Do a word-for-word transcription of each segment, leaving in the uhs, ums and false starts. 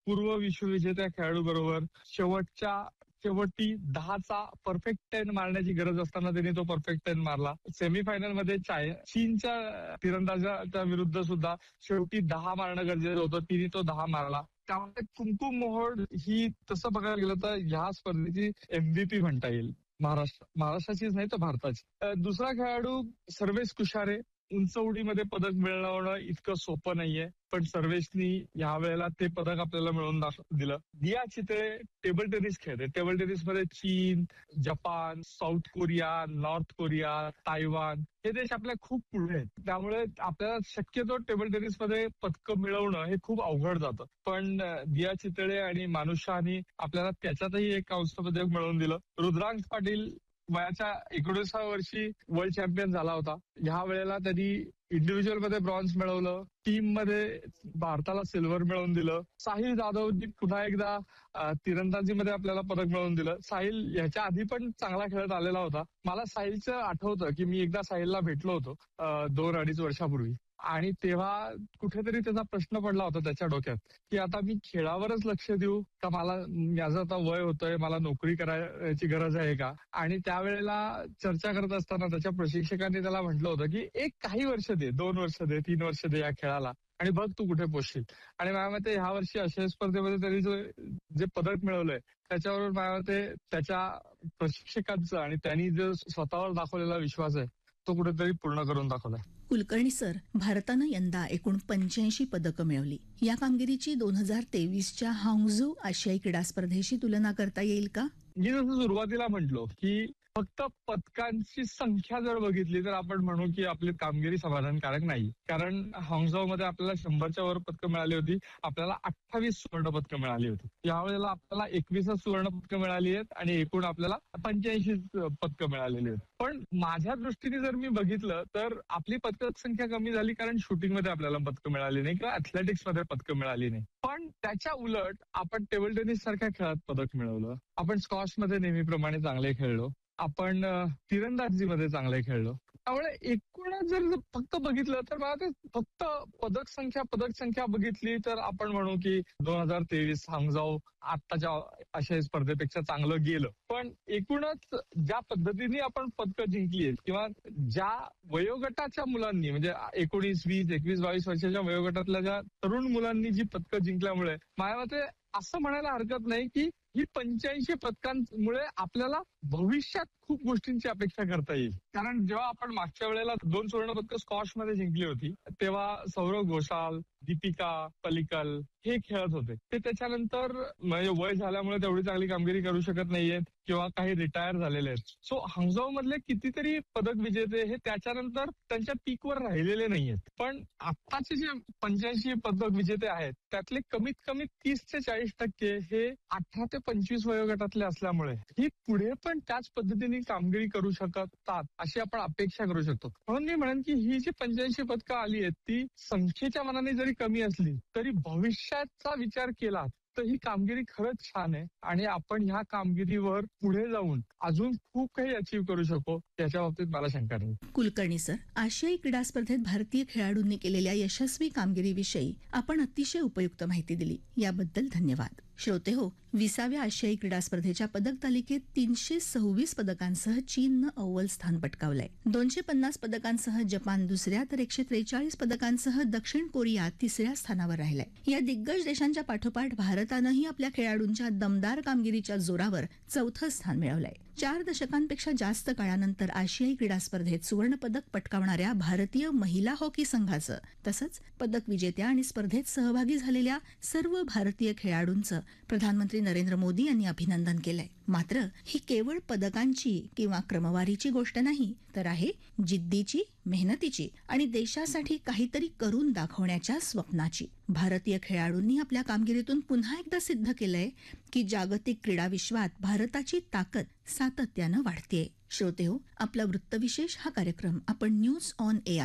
पूर्व विश्वविजेत्या खेळाडू बरोबर शेवटच्या शेवटी दहाचा परफेक्ट टेन मारण्याची गरज असताना त्यांनी तो परफेक्ट टेन मारला. सेमीफायनल मध्ये चाय चीनच्या तिरंदाजाच्या विरुद्ध सुद्धा शेवटी दहा मारणं गरजेचं होतं, तिने तो दहा मारला. त्यामुळे कुमकुम मोहोड ही तसं बघायला गेलं तर ह्या स्पर्धेची एमव्हीपी म्हणता येईल. महाराष्ट्र महाराष्ट्राचीच नाही तर भारताची. दुसरा खेळाडू सर्वेश कुशारे. उंच उडीमध्ये पदक मिळवणं इतकं सोपं नाहीये, पण सर्वेशनी या वेळेला ते पदक आपल्याला मिळवून दिलं. दिया चितळे टेबल टेनिस खेळते. टेबल टेनिसमध्ये चीन, Japan, south Korea, north Korea, Taiwan हे देश आपल्या खूप पुढे आहेत. त्यामुळे आपल्याला शक्यतो टेबल टेनिसमध्ये पदकं मिळवणं हे खूप अवघड जातं. पण दिया चितळे आणि मानुष शहानी आपल्याला त्याच्यातही एक कांस्य पदक मिळवून दिलं. रुद्रांश पाटील वयाच्या एकोणीसाव्या वर्षी वर्ल्ड चॅम्पियन झाला होता. ह्या वेळेला त्यांनी इंडिव्हिज्युअल मध्ये ब्रॉन्झ मिळवलं, टीम मध्ये भारताला सिल्वर मिळवून दिलं. साहिल जाधवनी पुन्हा एकदा तिरंदाजीमध्ये आपल्याला पदक मिळवून दिलं. साहिल ह्याच्या आधी पण चांगला खेळत आलेला होता. मला साहिलचं आठवतं की मी एकदा साहिलला भेटलो होतो दोन अडीच वर्षापूर्वी, आणि तेव्हा कुठेतरी त्याचा प्रश्न पडला होता त्याच्या डोक्यात की आता मी खेळावरच लक्ष देऊ का, मला माझं आता वय होतंय, मला नोकरी करायची गरज आहे का. आणि त्यावेळेला चर्चा करत असताना त्याच्या प्रशिक्षकांनी त्याला म्हटलं होतं की एक काही वर्ष दे, दोन वर्ष दे, तीन वर्ष दे या खेळाला, आणि बघ तू कुठे पोचशील. आणि माझ्या मते ह्या वर्षी आशिया स्पर्धेमध्ये त्यांनी जो जे पदक मिळवलंय त्याच्यावर माझ्या मते त्याच्या प्रशिक्षकांचं आणि त्यांनी जो स्वतःवर दाखवलेला विश्वास आहे तो कुठेतरी पूर्ण करून दाखवलाय. कुलकर्णी सर, भारतानं यंदा एकूण पंच्याऐंशी पदकं मिळवली. या कामगिरीची दोन हजार तेवीसच्या हांगझू आशियाई क्रीडा स्पर्धेशी तुलना करता येईल का? मी जसं सुरुवातीला म्हटलो की फक्त पदकांची संख्या जर बघितली तर आपण म्हणू की आपली कामगिरी समाधानकारक नाही. कारण हांगझाऊ मध्ये आपल्याला शंभरच्या वर पदकं मिळाली होती, आपल्याला अठ्ठावीस सुवर्ण पदकं मिळाली होती. यावेळेला आपल्याला एकवीस सुवर्ण पदकं मिळाली आहेत आणि एकूण आपल्याला पंच्याऐंशी पदकं मिळालेली आहेत. पण माझ्या दृष्टीने जर मी बघितलं तर आपली पदक संख्या कमी झाली कारण शूटिंगमध्ये आपल्याला पदकं मिळाली नाही किंवा ऍथलेटिक्स मध्ये पदकं मिळाली नाही. पण त्याच्या उलट आपण टेबल टेनिस सारख्या खेळात पदक मिळवलं, आपण स्क्वॉश मध्ये नेहमीप्रमाणे चांगले खेळलो, आपण तिरंदाजीमध्ये चांगले खेळलो. त्यामुळे एकूण जर फक्त बघितलं तर मला ते फक्त पदक संख्या पदक संख्या बघितली तर आपण म्हणू की दोन हजार तेवीस हांगझाऊ आत्ताच्या आशियाई स्पर्धेपेक्षा चांगलं गेलं. पण एकूणच ज्या पद्धतीने आपण पदकं जिंकली आहेत किंवा ज्या वयोगटाच्या मुलांनी म्हणजे एकोणीस वीस एकवीस बावीस वर्षाच्या वयोगटातल्या ज्या तरुण मुलांनी जी पदकं जिंकल्यामुळे माझ्या मते असं म्हणायला हरकत नाही की ही पंच्याऐंशी पदकांमुळे आपल्याला भविष्यात खूप गोष्टींची अपेक्षा करता येईल. कारण जेव्हा आपण मागच्या वेळेला दोन सुवर्ण पदकं स्क्वॉश मध्ये जिंकली होती तेव्हा सौरव घोषाल, दीपिका पल्लिकल हे खेळत होते. ते त्याच्यानंतर म्हणजे वय झाल्यामुळे तेवढी चांगली कामगिरी करू शकत नाहीयेत किंवा काही रिटायर झालेले आहेत. सो हांगझाऊ मधले कितीतरी पदक विजेते हे त्याच्यानंतर त्यांच्या पीकवर राहिलेले नाहीयेत. पण आत्ताचे जे पंच्याऐंशी पदक विजेते आहेत त्यातले कमीत कमी तीस ते चाळीस टक्के हे अठरा ते पंचवीस वयोगटातले असल्यामुळे ही पुढे पण त्याच पद्धतीने कामगिरी करू शकतात अशी आपण अपेक्षा करू शकतो. म्हणून मी म्हणेन की ही जी पंच्याऐंशी पदकं आली आहेत ती संख्येच्या मानाने जरी कमी असली तरी भविष्याचा विचार केला तर ही कामगिरी खरंच छान आहे आणि आपण ह्या कामगिरीवर पुढे जाऊन अजून खूप काही अचीव्ह करू शकतो याच्या बाबतीत मला शंका नाही. कुलकर्णी सर, आशियाई क्रीडा स्पर्धेत भारतीय खेळाडूंनी केलेल्या यशस्वी कामगिरीविषयी आपण अतिशय उपयुक्त माहिती दिली, याबद्दल धन्यवाद. श्रोते हो, विसाव्या आशियाई क्रीडा स्पर्धेच्या पदक तालिकेत तीनशे सव्वीस पदकांसह चीननं अव्वल स्थान पटकावलंय. दोनशे पन्नास पदकांसह जपान दुसऱ्या तर एकशे त्रेचाळीस पदकांसह दक्षिण कोरिया तिसऱ्या स्थानावर राहिलाय. या दिग्गज देशांच्या पाठोपाठ भारतानंही आपल्या खेळाडूंच्या दमदार कामगिरीच्या जोरावर चौथं स्थान मिळवलंय. चार दशकांपेक्षा जास्त काळानंतर आशियाई क्रीडा स्पर्धेत सुवर्ण पदक पटकावणाऱ्या भारतीय महिला हॉकी संघाचं तसंच पदक विजेत्या आणि स्पर्धेत सहभागी झालेल्या सर्व भारतीय खेळाडूंचं प्रधानमंत्री नरेंद्र मोदी यांनी अभिनंदन केलंय. मात्र ही केवळ पदकांची किंवा क्रमवारीची गोष्ट नाही, तर आहे जिद्दीची, मेहनतीची आणि देशासाठी काहीतरी करून दाखवण्याच्या स्वप्नाची. भारतीय खेळाडूंनी आपल्या कामगिरीतून पुन्हा एकदा सिद्ध केलंय की जागतिक क्रीडा विश्वात भारताची ताकद सातत्यानं वाढतेय. श्रोते हो, आपला वृत्तविशेष हा कार्यक्रम आपण news on A I R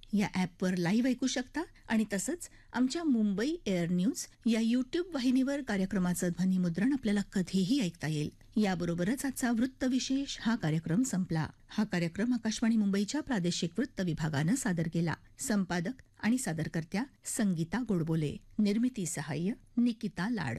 या ॲपवर लाईव्ह ऐकू शकता आणि तसंच आमच्या मुंबई एअर न्यूज या यूट्यूब वाहिनीवर कार्यक्रमाचं ध्वनिमुद्रण आपल्याला कधीही ऐकता येईल. याबरोबरच आजचा वृत्तविशेष हा कार्यक्रम संपला. हा कार्यक्रम आकाशवाणी मुंबईच्या प्रादेशिक वृत्त विभागानं सादर केला. संपादक आणि सादरकर्त्या संगीता गोडबोले. निर्मिती सहाय्य निकिता लाड.